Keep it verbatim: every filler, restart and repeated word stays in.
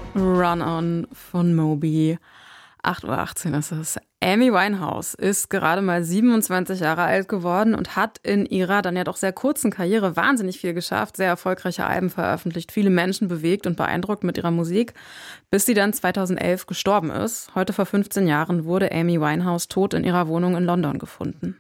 Run On von Moby. acht Uhr achtzehn ist es. Amy Winehouse ist gerade mal siebenundzwanzig Jahre alt geworden und hat in ihrer dann ja doch sehr kurzen Karriere wahnsinnig viel geschafft, sehr erfolgreiche Alben veröffentlicht, viele Menschen bewegt und beeindruckt mit ihrer Musik, bis sie dann zweitausendelf gestorben ist. Heute vor fünfzehn Jahren wurde Amy Winehouse tot in ihrer Wohnung in London gefunden.